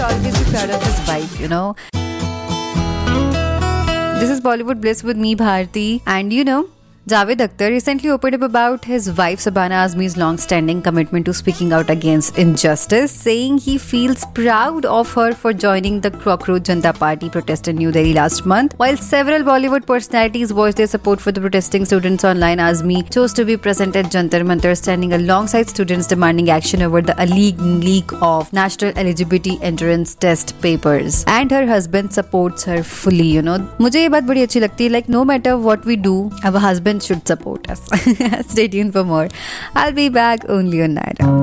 always be proud of his wife, you know. This is Bollywood Bliss with me, Bharti. And Javed Akhtar recently opened up about his wife Sabana Azmi's long-standing commitment to speaking out against injustice, saying he feels proud of her for joining the Cockroach Janata Party protest in New Delhi last month. While several Bollywood personalities voiced their support for the protesting students online, Azmi chose to be present at Jantar Mantar, standing alongside students demanding action over the alleged leak of national eligibility entrance test papers. And her husband supports her fully, मुझे ये बात बड़ी अच्छी लगती है, like no matter what we do, our husband should support us. Stay tuned for more. I'll be back only on Naira.